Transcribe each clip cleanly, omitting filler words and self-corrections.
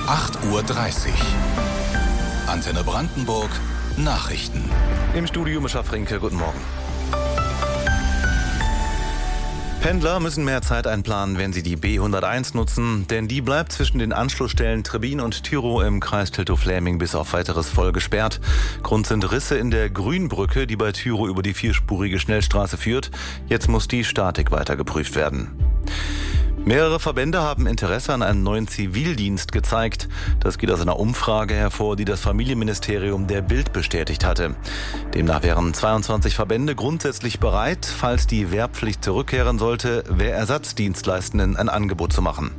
8:30 Uhr. Antenne Brandenburg Nachrichten. Im Studio Mischa Frinke, guten Morgen. Pendler müssen mehr Zeit einplanen, wenn sie die B101 nutzen, denn die bleibt zwischen den Anschlussstellen Trebbin und Tyrow im Kreis Teltow-Fläming bis auf weiteres voll gesperrt. Grund sind Risse in der Grünbrücke, die bei Tyrow über die vierspurige Schnellstraße führt. Jetzt muss die Statik weiter geprüft werden. Mehrere Verbände haben Interesse an einem neuen Zivildienst gezeigt. Das geht aus einer Umfrage hervor, die das Familienministerium der Bild bestätigt hatte. Demnach wären 22 Verbände grundsätzlich bereit, falls die Wehrpflicht zurückkehren sollte, Wehrersatzdienstleistenden ein Angebot zu machen.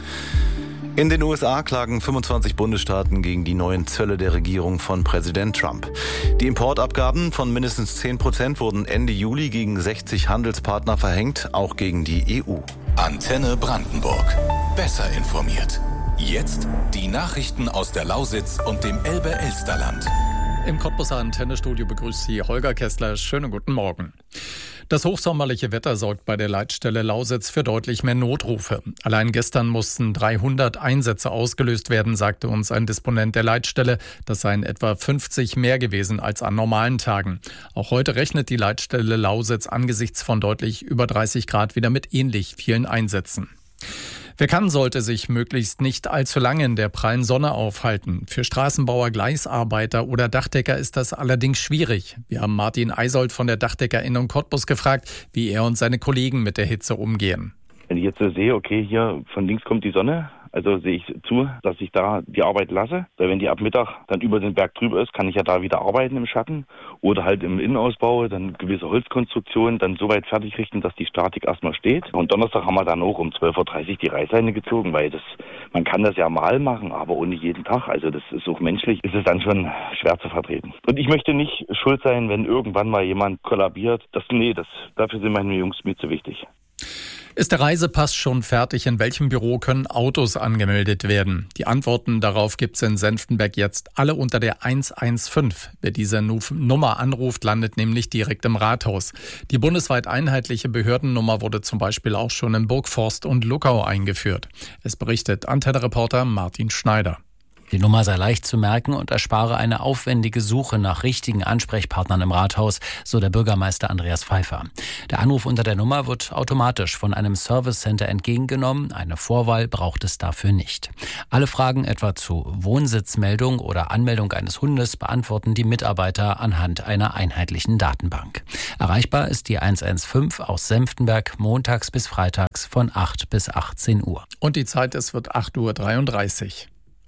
In den USA klagen 25 Bundesstaaten gegen die neuen Zölle der Regierung von Präsident Trump. Die Importabgaben von mindestens 10% wurden Ende Juli gegen 60 Handelspartner verhängt, auch gegen die EU. Antenne Brandenburg. Besser informiert. Jetzt die Nachrichten aus der Lausitz und dem Elbe-Elsterland. Im Cottbuser Antennestudio begrüßt Sie Holger Kessler. Schönen guten Morgen. Das hochsommerliche Wetter sorgt bei der Leitstelle Lausitz für deutlich mehr Notrufe. Allein gestern mussten 300 Einsätze ausgelöst werden, sagte uns ein Disponent der Leitstelle. Das seien etwa 50 mehr gewesen als an normalen Tagen. Auch heute rechnet die Leitstelle Lausitz angesichts von deutlich über 30 Grad wieder mit ähnlich vielen Einsätzen. Wer kann, sollte sich möglichst nicht allzu lange in der prallen Sonne aufhalten. Für Straßenbauer, Gleisarbeiter oder Dachdecker ist das allerdings schwierig. Wir haben Martin Eisold von der Dachdeckerinnung Cottbus gefragt, wie er und seine Kollegen mit der Hitze umgehen. Wenn ich jetzt so sehe, okay, hier von links kommt die Sonne, also sehe ich zu, dass ich da die Arbeit lasse. Weil wenn die ab Mittag dann über den Berg drüber ist, kann ich ja da wieder arbeiten im Schatten oder halt im Innenausbau, dann gewisse Holzkonstruktionen dann so weit fertig richten, dass die Statik erstmal steht. Und Donnerstag haben wir dann auch um 12:30 Uhr die Reißleine gezogen, weil man kann das ja mal machen, aber ohne jeden Tag. Also das ist auch menschlich, ist es dann schon schwer zu vertreten. Und ich möchte nicht schuld sein, wenn irgendwann mal jemand kollabiert. Dafür sind meine Jungs mir zu wichtig. Ist der Reisepass schon fertig? In welchem Büro können Autos angemeldet werden? Die Antworten darauf gibt's in Senftenberg jetzt alle unter der 115. Wer diese Nummer anruft, landet nämlich direkt im Rathaus. Die bundesweit einheitliche Behördennummer wurde zum Beispiel auch schon in Burgforst und Luckau eingeführt. Es berichtet Antenne-Reporter Martin Schneider. Die Nummer sei leicht zu merken und erspare eine aufwendige Suche nach richtigen Ansprechpartnern im Rathaus, so der Bürgermeister Andreas Pfeiffer. Der Anruf unter der Nummer wird automatisch von einem Service-Center entgegengenommen. Eine Vorwahl braucht es dafür nicht. Alle Fragen etwa zu Wohnsitzmeldung oder Anmeldung eines Hundes beantworten die Mitarbeiter anhand einer einheitlichen Datenbank. Erreichbar ist die 115 aus Senftenberg montags bis freitags von 8 bis 18 Uhr. Und die Zeit, es wird 8:33 Uhr.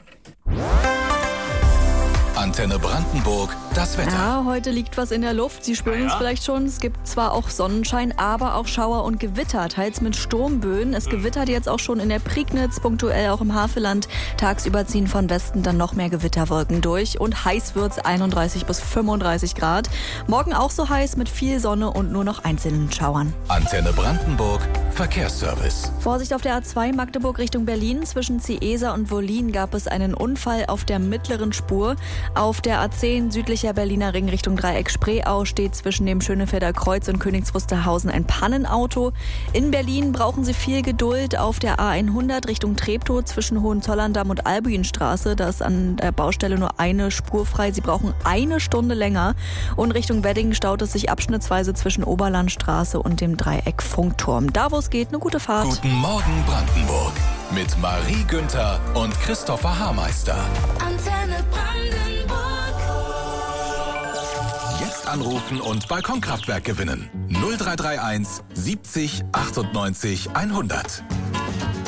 Antenne Brandenburg, das Wetter. Ja, heute liegt was in der Luft. Sie spüren es vielleicht schon. Es gibt zwar auch Sonnenschein, aber auch Schauer und Gewitter, teils mit Sturmböen. Es gewittert jetzt auch schon in der Prignitz, punktuell auch im Havelland. Tagsüber ziehen von Westen dann noch mehr Gewitterwolken durch. Und heiß wird's, 31 bis 35 Grad. Morgen auch so heiß mit viel Sonne und nur noch einzelnen Schauern. Antenne Brandenburg, Verkehrsservice. Vorsicht auf der A2 Magdeburg Richtung Berlin. Zwischen Ciesa und Wollin gab es einen Unfall auf der mittleren Spur. Auf der A10 südlicher Berliner Ring Richtung Dreieck Spreeau steht zwischen dem Schönefelder Kreuz und Königs Wusterhausen ein Pannenauto. In Berlin brauchen Sie viel Geduld auf der A100 Richtung Treptow zwischen Hohenzollern-Damm und Albuinstraße. Da ist an der Baustelle nur eine Spur frei. Sie brauchen eine Stunde länger. Und Richtung Wedding staut es sich abschnittsweise zwischen Oberlandstraße und dem Dreieck Funkturm. Da, wo es geht, eine gute Fahrt. Guten Morgen Brandenburg mit Marie Günther und Christopher Haarmeister. Antenne Brandenburg. Jetzt anrufen und Balkonkraftwerk gewinnen. 0331 70 98 100.